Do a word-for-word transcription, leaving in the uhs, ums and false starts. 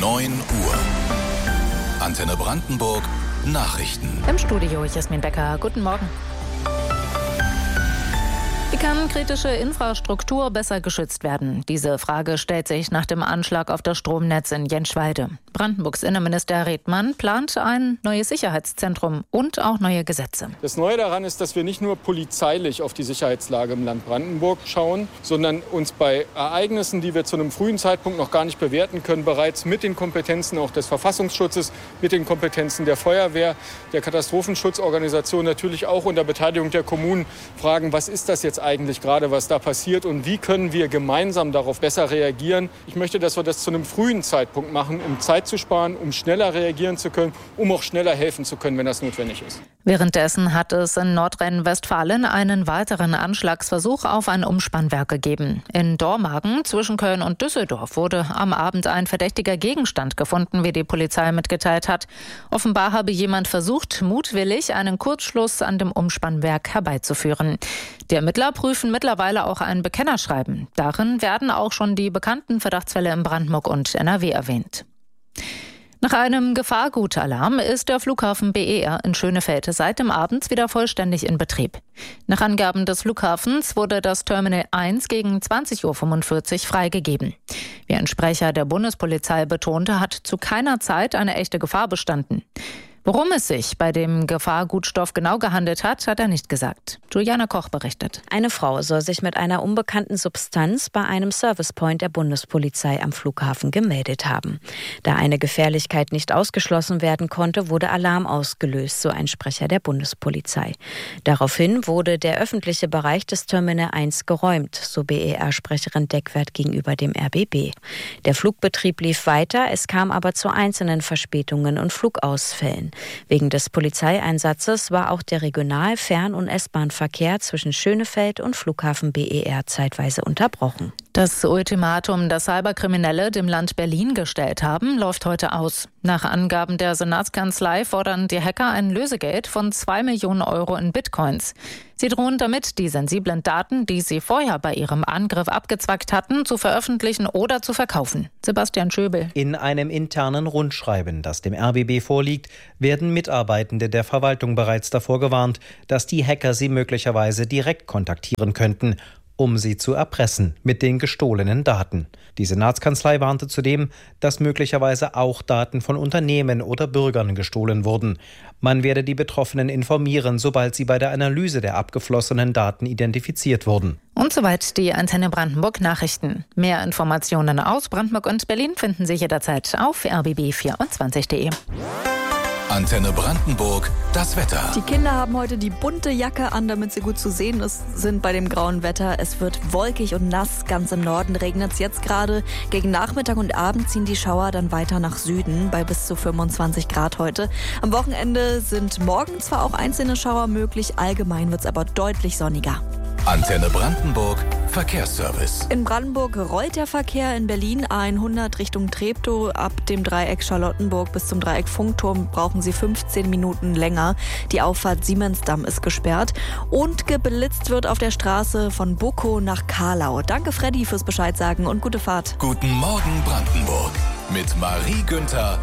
neun Uhr. Antenne Brandenburg Nachrichten. Im Studio Jasmin Becker. Guten Morgen. Wie kann kritische Infrastruktur besser geschützt werden? Diese Frage stellt sich nach dem Anschlag auf das Stromnetz in Jenschwalde. Brandenburgs Innenminister Redmann plant ein neues Sicherheitszentrum und auch neue Gesetze. Das Neue daran ist, dass wir nicht nur polizeilich auf die Sicherheitslage im Land Brandenburg schauen, sondern uns bei Ereignissen, die wir zu einem frühen Zeitpunkt noch gar nicht bewerten können, bereits mit den Kompetenzen auch des Verfassungsschutzes, mit den Kompetenzen der Feuerwehr, der Katastrophenschutzorganisation, natürlich auch unter Beteiligung der Kommunen fragen, was ist das jetzt eigentlich gerade, was da passiert und wie können wir gemeinsam darauf besser reagieren. Ich möchte, dass wir das zu einem frühen Zeitpunkt machen, um Zeit zu sparen, um schneller reagieren zu können, um auch schneller helfen zu können, wenn das notwendig ist. Währenddessen hat es in Nordrhein-Westfalen einen weiteren Anschlagsversuch auf ein Umspannwerk gegeben. In Dormagen zwischen Köln und Düsseldorf wurde am Abend ein verdächtiger Gegenstand gefunden, wie die Polizei mitgeteilt hat. Offenbar habe jemand versucht, mutwillig einen Kurzschluss an dem Umspannwerk herbeizuführen. Die Ermittler prüfen mittlerweile auch ein Bekennerschreiben. Darin werden auch schon die bekannten Verdachtsfälle in Brandenburg und N R W erwähnt. Nach einem Gefahrgutalarm ist der Flughafen B E R in Schönefeld seit dem Abend wieder vollständig in Betrieb. Nach Angaben des Flughafens wurde das Terminal eins gegen zwanzig Uhr fünfundvierzig freigegeben. Wie ein Sprecher der Bundespolizei betonte, hat zu keiner Zeit eine echte Gefahr bestanden. Worum es sich bei dem Gefahrgutstoff genau gehandelt hat, hat er nicht gesagt. Juliana Koch berichtet. Eine Frau soll sich mit einer unbekannten Substanz bei einem Servicepoint der Bundespolizei am Flughafen gemeldet haben. Da eine Gefährlichkeit nicht ausgeschlossen werden konnte, wurde Alarm ausgelöst, so ein Sprecher der Bundespolizei. Daraufhin wurde der öffentliche Bereich des Terminal eins geräumt, so B E R-Sprecherin Deckwert gegenüber dem R B B. Der Flugbetrieb lief weiter, es kam aber zu einzelnen Verspätungen und Flugausfällen. Wegen des Polizeieinsatzes war auch der Regional-, Fern- und S-Bahn-Verkehr zwischen Schönefeld und Flughafen B E R zeitweise unterbrochen. Das Ultimatum, das Cyberkriminelle dem Land Berlin gestellt haben, läuft heute aus. Nach Angaben der Senatskanzlei fordern die Hacker ein Lösegeld von zwei Millionen Euro in Bitcoins. Sie drohen damit, die sensiblen Daten, die sie vorher bei ihrem Angriff abgezwackt hatten, zu veröffentlichen oder zu verkaufen. Sebastian Schöbel. In einem internen Rundschreiben, das dem R B B vorliegt, werden Mitarbeitende der Verwaltung bereits davor gewarnt, dass die Hacker sie möglicherweise direkt kontaktieren könnten, um sie zu erpressen mit den gestohlenen Daten. Die Senatskanzlei warnte zudem, dass möglicherweise auch Daten von Unternehmen oder Bürgern gestohlen wurden. Man werde die Betroffenen informieren, sobald sie bei der Analyse der abgeflossenen Daten identifiziert wurden. Und soweit die Antenne Brandenburg Nachrichten. Mehr Informationen aus Brandenburg und Berlin finden Sie jederzeit auf r b b vierundzwanzig punkt d e. Antenne Brandenburg, das Wetter. Die Kinder haben heute die bunte Jacke an, damit sie gut zu sehen sind bei dem grauen Wetter. Es wird wolkig und nass. Ganz im Norden regnet es jetzt gerade. Gegen Nachmittag und Abend ziehen die Schauer dann weiter nach Süden bei bis zu fünfundzwanzig Grad heute. Am Wochenende sind morgen zwar auch einzelne Schauer möglich, allgemein wird es aber deutlich sonniger. Antenne Brandenburg, Verkehrsservice. In Brandenburg rollt der Verkehr. In Berlin A hundert Richtung Treptow. Ab dem Dreieck Charlottenburg bis zum Dreieck Funkturm brauchen Sie fünfzehn Minuten länger. Die Auffahrt Siemensdamm ist gesperrt. Und geblitzt wird auf der Straße von Bukow nach Karlau. Danke Freddy fürs Bescheid sagen und gute Fahrt. Guten Morgen Brandenburg mit Marie Günther